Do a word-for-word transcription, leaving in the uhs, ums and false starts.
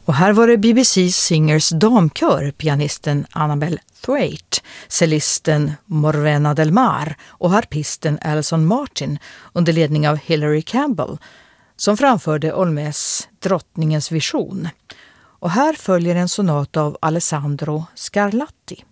Och här var det B B C Singers damkör, pianisten Annabelle Thwaite, cellisten Morvena Del Mar och harpisten Alison Martin under ledning av Hilary Campbell som framförde Olmes Drottningens vision. Och här följer en sonat av Alessandro Scarlatti.